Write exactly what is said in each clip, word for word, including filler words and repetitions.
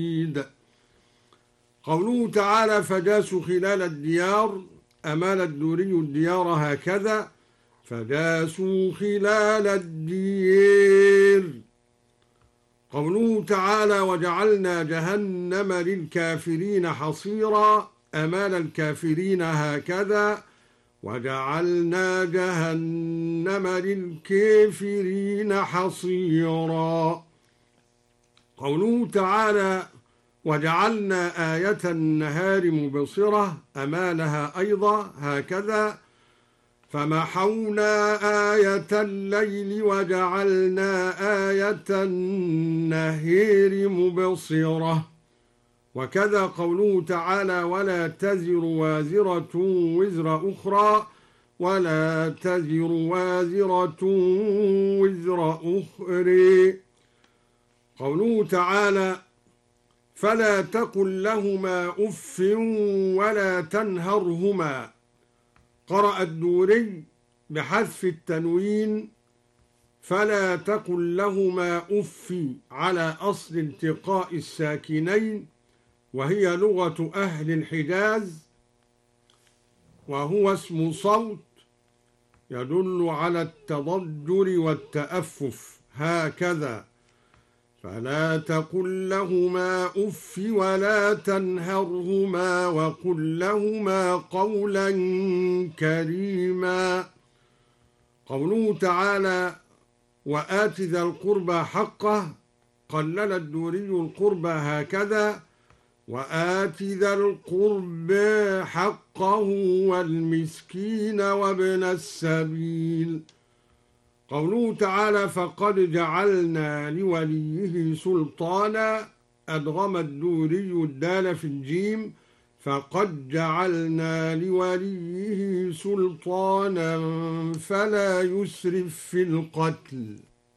قوله تعالى فداسوا خلال الديار، أمال الدوري الديار هكذا فداسوا خلال الدير. قوله تعالى وجعلنا جهنم للكافرين حصيرا، أمال الكافرين هكذا وجعلنا جهنم للكافرين حصيرا. قوله تعالى وجعلنا آية النهار مبصرة، أمالها أيضا هكذا فمحونا آية الليل وجعلنا آية النهار مبصرة. وكذا قوله تعالى ولا تزر وازرة وزر أخرى، ولا تزر وازرة وزر أخرى. قوله تعالى فلا تقل لهما أف ولا تنهرهما، قرأ الدوري بحذف التنوين فلا تقل لهما أف على أصل التقاء الساكنين، وهي لغة أهل الحجاز، وهو اسم صوت يدل على التضجر والتأفف هكذا فلا تقل لهما أف ولا تنهرهما وقل لهما قولا كريما. قوله تعالى وآت ذا القربى حقه، قلل الدوري القربى هكذا وآت ذا القربى حقه والمسكين وابن السبيل. قوله تعالى فقد جعلنا لوليه سلطانا، أدغم الدوري الدال في الجيم فقد جعلنا لوليه سلطانا فلا يسرف في القتل.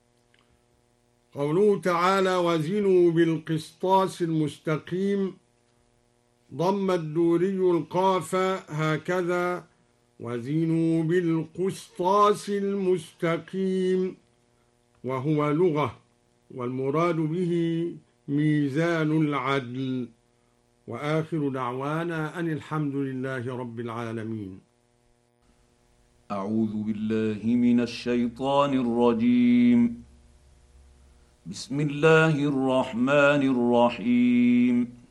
قوله تعالى وزنوا بالقسطاس المستقيم، ضم الدوري القاف هكذا وزنوا بالقسطاس المستقيم، وهو لغة والمراد به ميزان العدل. وآخر دعوانا أن الحمد لله رب العالمين. أعوذ بالله من الشيطان الرجيم. بسم الله الرحمن الرحيم.